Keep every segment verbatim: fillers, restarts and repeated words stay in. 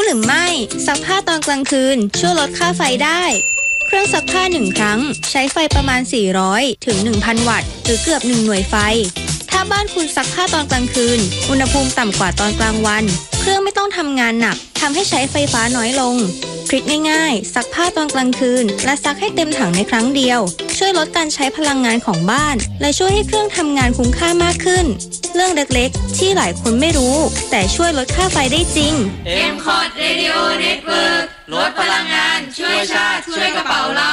รือไม่ซักผ้าตอนกลางคืนช่วยลดค่าไฟได้เครื่องซักผ้าหนึ่งครั้งใช้ไฟประมาณสี่ร้อยถึง หนึ่งพัน วัตต์หรือเกือบหนึ่งหน่วยไฟถ้าบ้านคุณซักผ้าตอนกลางคืนอุณหภูมิต่ำกว่าตอนกลางวันเครื่องไม่ต้องทำงานหนักทำให้ใช้ไฟฟ้าน้อยลงทริคง่ายๆซักผ้าตอนกลางคืนและซักให้เต็มถังในครั้งเดียวช่วยลดการใช้พลังงานของบ้านและช่วยให้เครื่องทำงานคุ้มค่ามากขึ้นเรื่องเล็กๆที่หลายคนไม่รู้แต่ช่วยลดค่าไฟได้จริงเอ็ม คอร์ด Radio Network ลดพลังงานช่วยชาติช่วยกระเป๋าเรา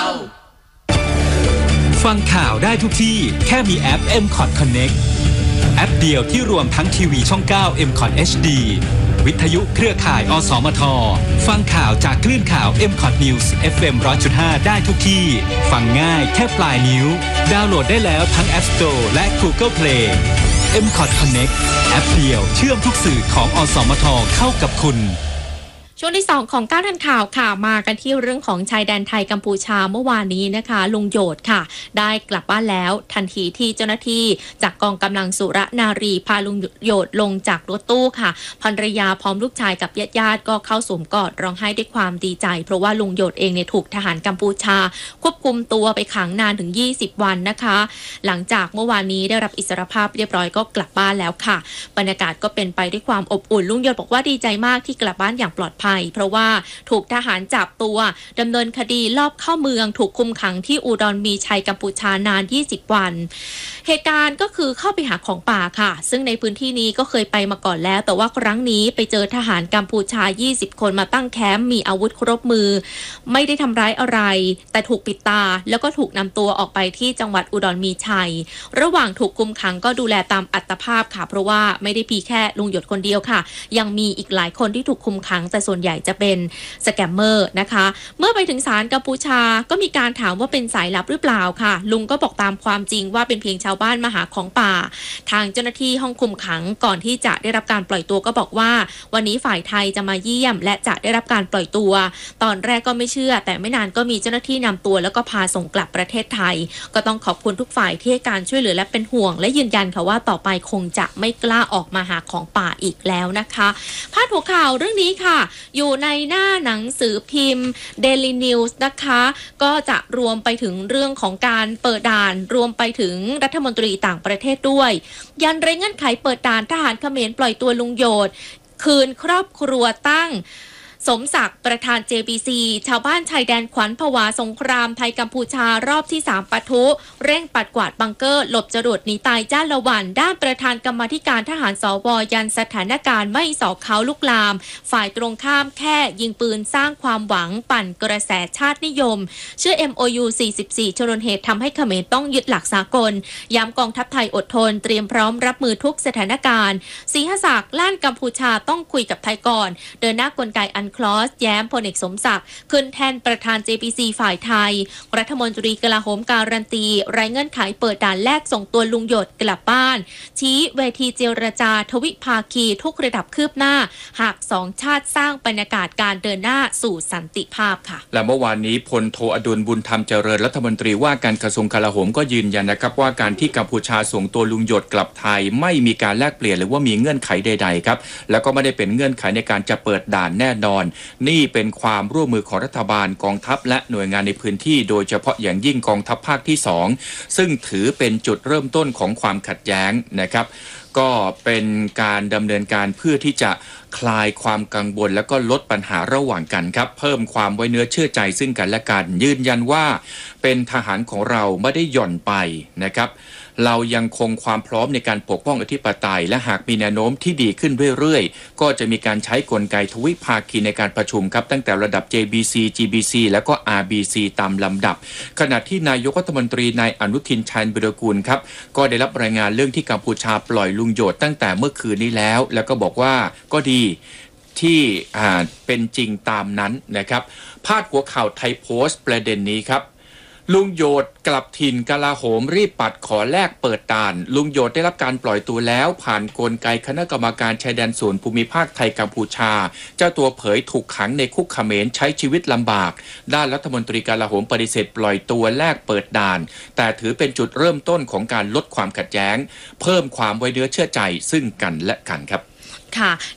ฟังข่าวได้ทุกที่แค่มีแอป เอ็ม คอร์ด Connect แอปเดียวที่รวมทั้งทีวีช่อง เก้า เอ็ม คอร์ด เอช ดี วิทยุเครือข่ายอสมทฟังข่าวจากคลื่นข่าว เอ็ม คอร์ด News เอฟ เอ็ม หนึ่งร้อยจุดห้า ได้ทุกที่ฟังง่ายแค่ปลายนิ้วดาวน์โหลดได้แล้วทั้ง App Store และ Google Play เอ็ม คอร์ด Connect แอปเดียวเชื่อมทุกสื่อของอสมทเข้ากับคุณช่วงที่สองของก้าวทันข่าวค่ะมากันที่เรื่องของชายแดนไทยกัมพูชาเมื่อวานนี้นะคะลุงโยดค่ะได้กลับบ้านแล้วทันทีที่เจ้าหน้าที่จากกองกำลังสุรนารีพาลุงโยดลงจากรถตู้ค่ะภรรยาพร้อมลูกชายกับญาติๆก็เข้าสวมกอดร้องไห้ด้วยความดีใจเพราะว่าลุงโยดเองเนี่ยถูกทหารกัมพูชาควบคุมตัวไปขังนานถึงยี่สิบวันนะคะหลังจากเมื่อวานนี้ได้รับอิสรภาพเรียบร้อยก็กลับบ้านแล้วค่ะบรรยากาศก็เป็นไปด้วยความอบอุ่นลุงโยดบอกว่าดีใจมากที่กลับบ้านอย่างปลอดภัยเพราะว่าถูกทหารจับตัวดำเนินคดีลอบเข้าเมืองถูกคุมขังที่อุดรมีชัยกัมพูชานานยี่สิบวันเหตุการณ์ก็คือเข้าไปหาของป่าค่ะซึ่งในพื้นที่นี้ก็เคยไปมาก่อนแล้วแต่ว่าครั้งนี้ไปเจอทหารกัมพูชายี่สิบคนมาตั้งแคมป์มีอาวุธครบมือไม่ได้ทำร้ายอะไรแต่ถูกปิดตาแล้วก็ถูกนำตัวออกไปที่จังหวัดอุดรมีชัยระหว่างถูกคุมขังก็ดูแลตามอัตภาพค่ะเพราะว่าไม่ได้พีแค่ลุงหยดคนเดียวค่ะยังมีอีกหลายคนที่ถูกคุมขังแต่ส่วนใหญ่จะเป็นสแกมเมอร์นะคะเมื่อไปถึงศาลกัมพูชาก็มีการถามว่าเป็นสายลับหรือเปล่าค่ะลุงก็บอกตามความจริงว่าเป็นเพียงชาวบ้านมาหาของป่าทางเจ้าหน้าที่ห้องคุมขังก่อนที่จะได้รับการปล่อยตัวก็บอกว่าวันนี้ฝ่ายไทยจะมาเยี่ยมและจะได้รับการปล่อยตัวตอนแรกก็ไม่เชื่อแต่ไม่นานก็มีเจ้าหน้าที่นำตัวแล้วก็พาส่งกลับประเทศไทยก็ต้องขอบคุณทุกฝ่ายที่ให้การช่วยเหลือและเป็นห่วงและยืนยันค่ะว่าต่อไปคงจะไม่กล้าออกมาหาของป่าอีกแล้วนะคะพาดหัวข่าวเรื่องนี้ค่ะอยู่ในหน้าหนังสือพิมพ์ Daily News นะคะก็จะรวมไปถึงเรื่องของการเปิดด่านรวมไปถึงรัฐมนตรีต่างประเทศด้วยยันเร่งเงื่อนไขเปิดด่านทหารเขมรปล่อยตัวลุงโยดคืนครอบครัวตั้งสมศักดิ์ประธาน เจ บี ซี ชาวบ้านชายแดนขวัญผวาสงครามไทยกัมพูชารอบที่สามปะทุเร่งปัดกวาดบังเกอร์หลบจรวดหนีตายจ้าละวันด้านประธานกรรมาธิการทหารสวยันสถานการณ์ไม่สอเขาลุกลามฝ่ายตรงข้ามแค่ยิงปืนสร้างความหวังปั่นกระแสชาตินิยมเชื่อ เอ็ม โอ ยู สี่สิบสี่ชนวนเหตุทำให้เขมรต้องยึดหลักสากลย้ำกองทัพไทยอดทนเตรียมพร้อมรับมือทุกสถานการณ์ศรีหศักดิ์ล้านกัมพูชาต้องคุยกับไทยก่อนเดินหน้ากลไกอันคลอสแย้มพลเอกสมศักดิ์ขึ้นแทนประธาน เจ บี ซี ฝ่ายไทยรัฐมนตรีกลาโหมการันตีไร้เงื่อนไขเปิดด่านแรกส่งตัวลุงหยดกลับบ้านชี้เวทีเจรจาทวิภาคีทุกระดับคืบหน้าหากสองชาติสร้างบรรยากาศการเดินหน้าสู่สันติภาพค่ะและเมื่อวานนี้พลโทอดุลบุญธรรมเจริญรัฐมนตรีว่าการกระทรวงกลาโหมก็ยืนยันนะครับว่าการที่กัมพูชาส่งตัวลุงหยดกลับไทยไม่มีการแลกเปลี่ยนหรือว่ามีเงื่อนไขใดๆครับแล้วก็ไม่ได้เป็นเงื่อนไขในการจะเปิดด่านแน่นอนนี่เป็นความร่วมมือของรัฐบาลกองทัพและหน่วยงานในพื้นที่โดยเฉพาะอย่างยิ่งกองทัพภาคที่สองซึ่งถือเป็นจุดเริ่มต้นของความขัดแย้งนะครับก็เป็นการดำเนินการเพื่อที่จะคลายความกังวลและก็ลดปัญหาระหว่างกันครับเพิ่มความไว้เนื้อเชื่อใจซึ่งกันและกันยืนยันว่าเป็นทหารของเราไม่ได้หย่อนไปนะครับเรายังคงความพร้อมในการปกป้องอธิปไตยและหากมีแนวโน้มที่ดีขึ้นเรื่อยๆก็จะมีการใช้กลไกทวิภาคีในการประชุมครับตั้งแต่ระดับ เจ บี ซี จี บี ซี แล้วก็ อาร์ บี ซี ตามลำดับขณะที่นายกรัฐมนตรีนายอนุทินชาญวิรากูลครับก็ได้รับรายงานเรื่องที่กัมพูชาปล่อยลุงโยดตั้งแต่เมื่อคืนนี้แล้วแล้วก็บอกว่าก็ดีที่อ่าเป็นจริงตามนั้นนะครับพาดหัวข่าวไทยโพสต์ประเด็นนี้ครับลุงโยดกลับถิ่นกลาโหมรีบปัดขอแลกเปิดด่านลุงโยดได้รับการปล่อยตัวแล้วผ่านกลไกคณะกรรมการชายแดนส่วนภูมิภาคไทยกัมพูชาเจ้าตัวเผยถูกขังในคุกเขมรใช้ชีวิตลำบากด้านรัฐมนตรีกลาโหมปฏิเสธปล่อยตัวแลกเปิดด่านแต่ถือเป็นจุดเริ่มต้นของการลดความขัดแย้งเพิ่มความไว้เนื้อเชื่อใจซึ่งกันและกันครับค่ะ